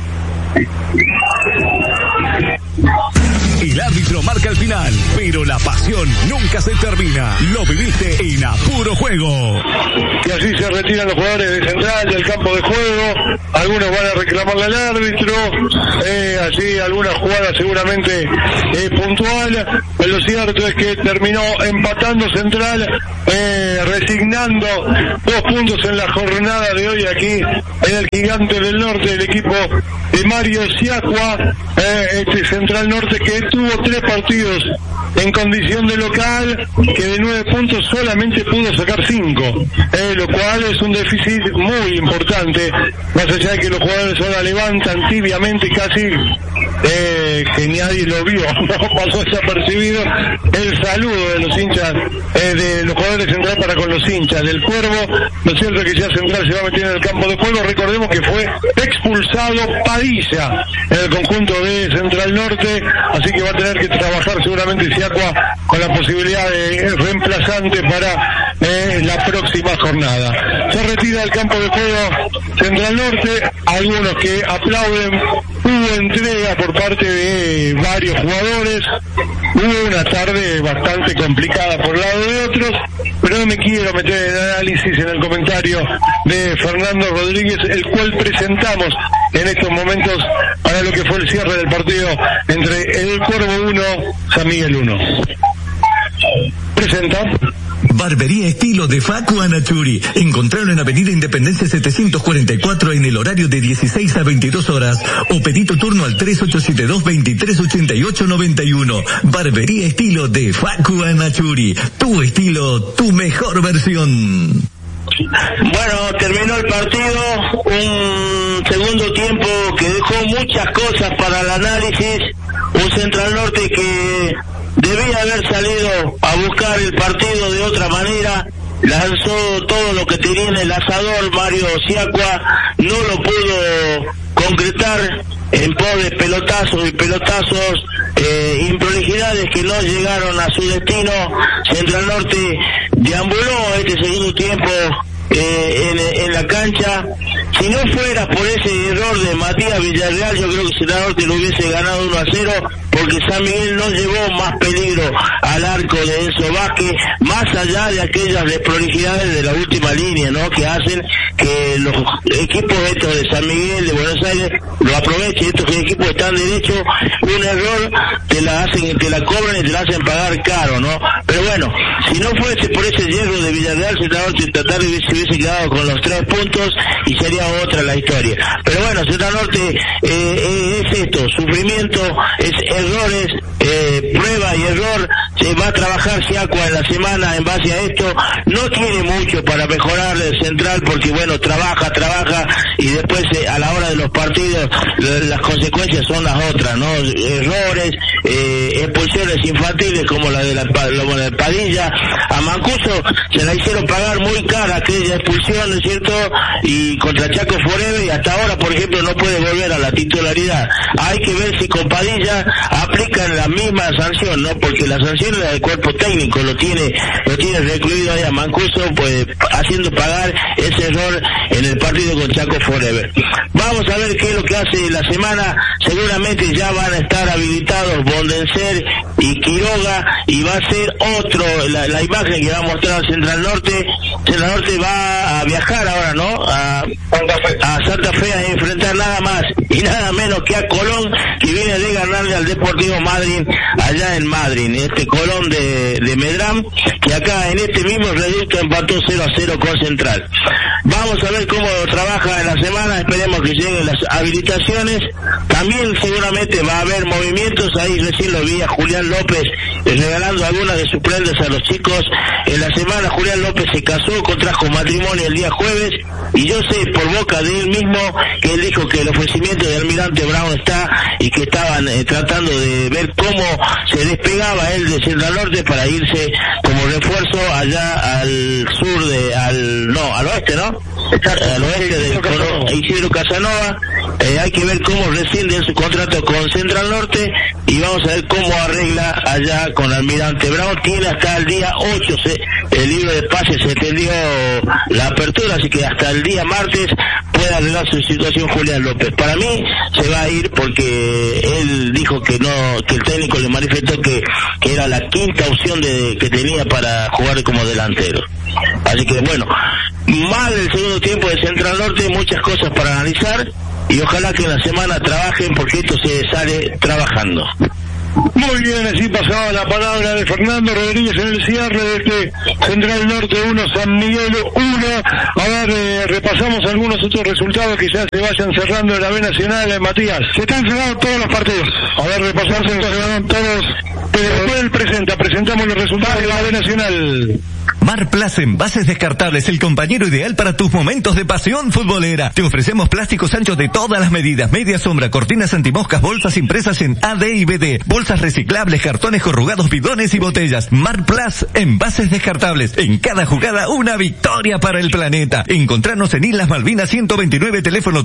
El árbitro marca el final, pero la pasión nunca se termina. Lo viviste en A Puro Juego. Y así se retiran los jugadores de Central del campo de juego. Algunos van a reclamarle al árbitro. Así algunas jugadas seguramente puntual. Pero lo cierto es que terminó empatando Central, resignando 2 puntos en la jornada de hoy aquí en el Gigante del Norte, el equipo de Mario Siacua. Este Central Norte que tuvo 3 partidos en condición de local, que de 9 puntos solamente pudo sacar 5, lo cual es un déficit muy importante, más allá de que los jugadores ahora levantan tibiamente, casi que nadie lo vio, no pasó desapercibido el saludo de los hinchas, de los jugadores de Central para con los hinchas del Cuervo. Lo cierto es que ya Central se va a meter en el campo de juego. Recordemos que fue expulsado Padilla en el conjunto de Central Norte, así que va a tener que trabajar seguramente Siacua con la posibilidad de reemplazante para la próxima jornada. Se retira del campo de juego Central Norte, algunos que aplauden. Hubo entrega por parte de varios jugadores, hubo una tarde bastante complicada por el lado de otros, pero no me quiero meter en análisis en el comentario de Fernando Rodríguez, el cual presentamos en estos momentos para lo que fue el cierre del partido entre el Cuervo 1, San Miguel 1. Presenta Barbería Estilo de Facu Anachuri. Encontralo en Avenida Independencia 744 en el horario de 16 a 22 horas o pedí tu turno al 3872-2388-91. Barbería Estilo de Facu Anachuri. Tu estilo, tu mejor versión. Bueno, terminó el partido, un segundo tiempo que dejó muchas cosas para el análisis, un Central Norte que debía haber salido a buscar el partido de otra manera, lanzó todo lo que tenía en el asador Mario Siacua, no lo pudo concretar en pos de pelotazos y pelotazos, improlijidades que no llegaron a su destino. Central Norte deambuló este segundo tiempo en la cancha. Si no fuera por ese error de Matías Villarreal, yo creo que Central Norte lo hubiese ganado 1-0, porque San Miguel no llevó más peligro al arco de Enzo Vázquez, más allá de aquellas desprolijidades de la última línea, ¿no?, que hacen que los equipos estos de San Miguel, de Buenos Aires, lo aprovechen. Estos equipos están derechos, un error te la cobran y te la hacen pagar caro, ¿no? Pero bueno, si no fuese por ese hierro de Villarreal, Central Norte tratar se hubiese quedado con los 3 puntos y sería otra la historia. Pero bueno, Central Norte es esto, sufrimiento, es errores, prueba y error. Se va a trabajar Siacua en la semana en base a esto. No tiene mucho para mejorar el Central, porque bueno, trabaja y después a la hora de los partidos las consecuencias son las otras, ¿no? Errores, expulsiones infantiles como la de Padilla. A Mancuso se la hicieron pagar muy cara aquella expulsión, ¿no es cierto? Y contra Chaco Forever, y hasta ahora, por ejemplo, no puede volver a la titularidad. Hay que ver si con Padilla aplican la misma sanción, ¿no? Porque la sanción es la del cuerpo técnico, lo tiene recluido ahí a Mancuso, pues haciendo pagar ese error en el partido con Chaco Forever. Vamos a ver qué es lo que hace la semana. Seguramente ya van a estar habilitados Bondenser y Quiroga, y va a ser la imagen que va a mostrar Central Norte. Central Norte va a viajar ahora, ¿no?, a Santa Fe, a enfrentar nada más y nada menos que a Colón, que viene de ganarle al Deportivo Madrid Racing allá en Madrid, en este Colón de Medrán, que acá en este mismo reducto empató 0-0 con Central. Vamos a ver cómo trabaja en la semana, esperemos que lleguen las habilitaciones. También seguramente va a haber movimientos, ahí recién lo vi a Julián López regalando algunas de sus prendas a los chicos. En la semana Julián López se casó, contrajo matrimonio el día jueves, y yo sé por boca de él mismo que él dijo que el ofrecimiento de Almirante Brown está, y que estaban tratando de ver cómo se despegaba él de Central Norte para irse como refuerzo allá al sur al oeste, ¿no? Al oeste de Isidro Casanova. Hay que ver cómo rescinde su contrato con Central Norte, y vamos a ver cómo arregla allá con Almirante Brown. Tiene hasta el día 8 el libro de pases, se tendió la apertura, así que hasta el día martes puede arreglar su situación Julián López. Para mí se va a ir porque él dijo que no, que el técnico le manifestó que era la quinta opción que tenía para jugar como delantero. Así que bueno, mal el segundo tiempo de Central Norte, muchas cosas para analizar, y ojalá que en la semana trabajen, porque esto se sale trabajando. Muy bien, así pasaba la palabra de Fernando Rodríguez en el cierre de este Central Norte 1, San Miguel 1. A ver, repasamos algunos otros resultados que ya se vayan cerrando en la B Nacional, Matías. Se están cerrando todos los partidos. A ver, repasamos, se cerraron todos. Después del presentamos los resultados de la B Nacional. Marplas Envases Descartables, el compañero ideal para tus momentos de pasión futbolera. Te ofrecemos plásticos anchos de todas las medidas, media sombra, cortinas antimoscas, bolsas impresas en AD y BD, bolsas reciclables, cartones corrugados, bidones y botellas. Marplas Envases Descartables. En cada jugada una victoria para el planeta. Encontrarnos en Islas Malvinas 129, teléfono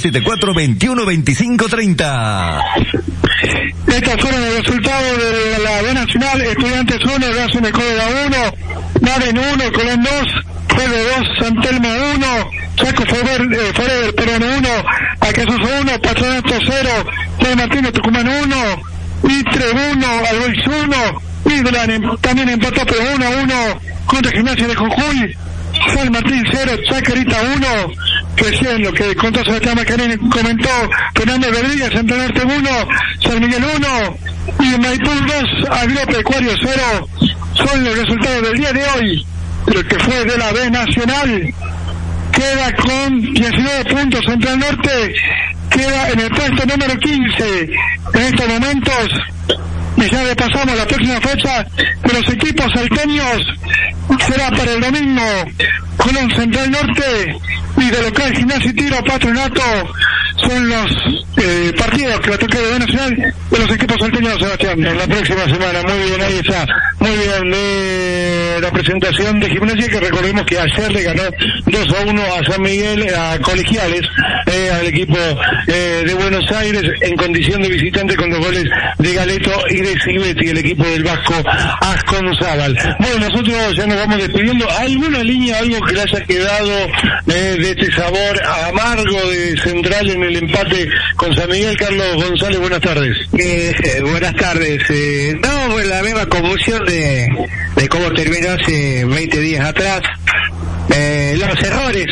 3874-212530. Estos fueron los resultados de la B Nacional. Estudiantes 1, Racing de Córdoba 1, Maren 1, Colón 2, Fede 2, San Telmo 1, Chaco Forever Perón 1, Acasos 1, Patronato 0, San Martín de Tucumán 1, Itre 1, Albois 1, Midland también empató pero 1-1 contra Gimnasia de Jujuy, San Martín 0, Chacarita 1, recién lo que contó Sebastián Macarín comentó Fernando Rodríguez, Central Norte 1, San Miguel 1, y Maipú 2, Agropecuario 0, son los resultados del día de hoy, lo que fue de la B Nacional. Queda con 19 puntos Central Norte, queda en el puesto número 15 en estos momentos, y ya repasamos la próxima fecha de los equipos salteños. Será para el domingo Colón Central Norte, y de local Gimnasia y Tiro Patronato. Son los partidos que va a tocar de B Nacional de los equipos salteños, Sebastián, en la próxima semana. Muy bien, ahí está. Muy bien, la presentación de Gimnasia, que recordemos que ayer le ganó 2-1 a San Miguel, a Colegiales, al equipo de Buenos Aires, en condición de visitante, con 2 goles de Galeto y de Silvetti, el equipo del Vasco Asconzábal. Bueno, nosotros ya nos vamos despidiendo. ¿Alguna línea, algo que le haya quedado de este sabor amargo de Central en el empate con San Miguel? Carlos González, buenas tardes. Buenas tardes. No, pues la misma confusión de cómo terminó hace 20 días atrás. Los errores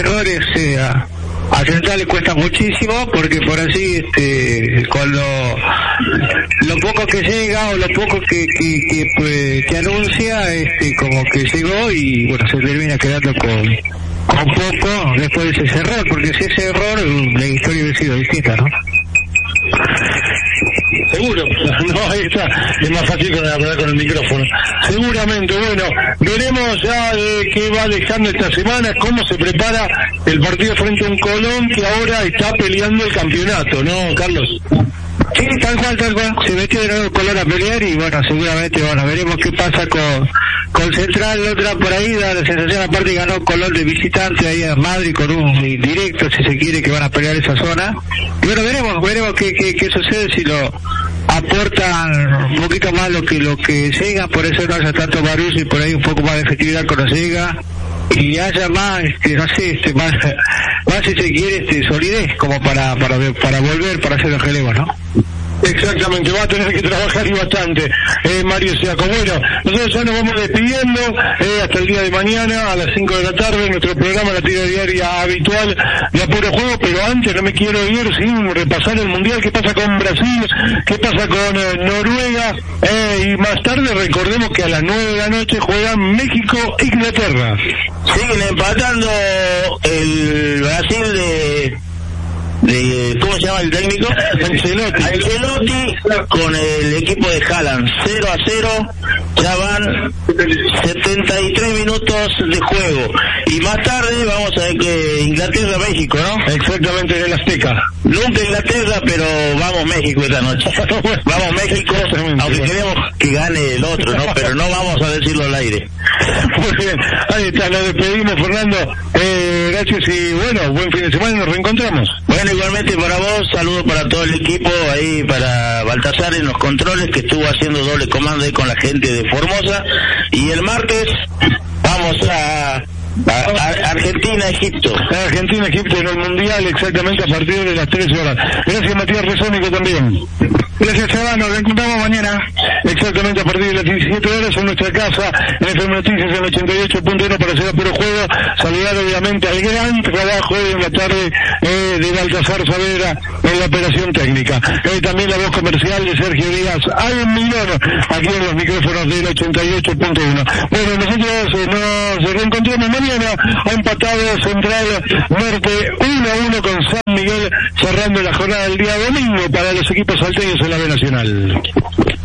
a Central le cuesta muchísimo, porque por así con lo poco que llega o lo poco que anuncia, como que llegó, y bueno, se termina quedando con poco después de ese error, porque si ese error la historia hubiera sido distinta, ¿no? Seguro, no, ahí está, es más fácil hablar con el micrófono. Seguramente, bueno, veremos ya qué va dejando esta semana, cómo se prepara el partido frente a un Colón que ahora está peleando el campeonato, ¿no, Carlos? Sí, tal cual. Se metió de nuevo el Colón a pelear, y bueno, seguramente, veremos qué pasa con Central. Otra por ahí da la sensación, aparte ganó Colón de visitante ahí a Madrid con un directo, si se quiere, que van a pelear esa zona. Y bueno, veremos qué sucede, si lo aportan un poquito más lo que llega, por eso no haya tanto barullo, y por ahí un poco más de efectividad cuando llega, y haya más, más si se quiere, solidez, como para volver, para hacer los relevos, ¿no? Exactamente, va a tener que trabajar y bastante, Mario Siaco. Bueno, nosotros ya nos vamos despidiendo hasta el día de mañana a las 5 de la tarde, nuestro programa, la tira diaria habitual de Apuro Juego, pero antes no me quiero ir sin repasar el Mundial, qué pasa con Brasil, qué pasa con Noruega, y más tarde recordemos que a las 9 de la noche juegan México-Inglaterra. Siguen empatando el Brasil de ¿cómo se llama el técnico? Ancelotti con el equipo de Haaland, 0-0, ya van 73 minutos de juego, y más tarde vamos a ver que Inglaterra-México, ¿no? Exactamente, en el Azteca. Nunca Inglaterra, pero vamos México esta noche. Vamos México, aunque queremos que gane el otro, ¿no? Pero no vamos a decirlo al aire. Muy bien, ahí está, nos despedimos, Fernando. Gracias y bueno, buen fin de semana, nos reencontramos. Bueno, igualmente para vos, saludos para todo el equipo, ahí para Baltasar en los controles, que estuvo haciendo doble comando ahí con la gente de Formosa, y el martes vamos a Argentina-Egipto. Argentina-Egipto en el Mundial, exactamente a partir de las 13 horas. Gracias, Matías Resónico, también. Gracias, Seba, nos reencontramos mañana. Exactamente a partir de las 17 horas en nuestra casa, en FM Noticias en 88.1 para hacer Apuro Juego. Saludar obviamente al gran trabajo hoy en la tarde de Baltasar Saavedra en la operación técnica. También la voz comercial de Sergio Díaz. Hay un millón aquí en los micrófonos del 88.1. Bueno, nosotros nos reencontramos mañana a empatado Central Norte 1-1 con San Miguel, cerrando la jornada del día domingo para los equipos salteños en la B Nacional.